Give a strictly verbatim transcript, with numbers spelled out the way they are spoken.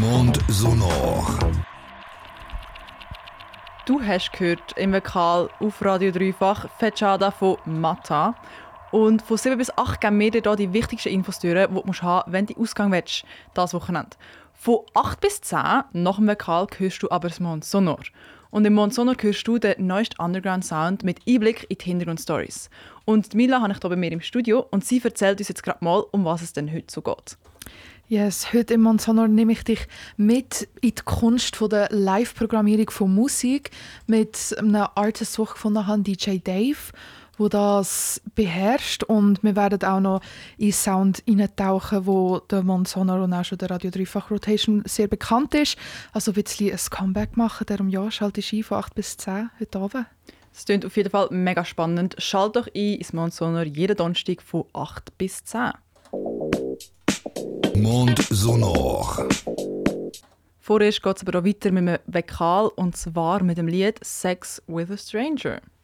Monde Sonore. Du hast gehört im Vokal auf Radio Dreifach Fechada von Mata. Und von sieben bis acht geben wir dir hier die wichtigsten Infos durch, die du musst haben, wenn du Ausgang willst, dieses Wochenende. Von acht bis zehn nach dem Vokal hörst du aber das Monde Sonore. Und im Monde Sonore hörst du den neuesten Underground-Sound mit Einblick in die Hintergrundstories. Und Mila habe ich hier bei mir im Studio und sie erzählt uns jetzt gerade mal, um was es denn heute so geht. Yes, heute im Monde Sonore nehme ich dich mit in die Kunst von der Live-Programmierung von Musik mit einem Artist, den ich gefunden habe, D J Dave, wo das beherrscht, und wir werden auch noch in Sound eintauchen, wo der Monde Sonore und auch schon der Radio Dreifach Rotation sehr bekannt ist. Also ein bisschen ein Comeback machen, darum ja, schalte ich ein von acht bis zehn heute Abend. Es klingt auf jeden Fall mega spannend. Schalt doch ein ins Monde Sonore jeden Donnerstag von acht bis zehn. Monde Sonore. Vorerst geht es aber auch weiter mit einem Vokal, und zwar mit dem Lied «Sex with a Stranger».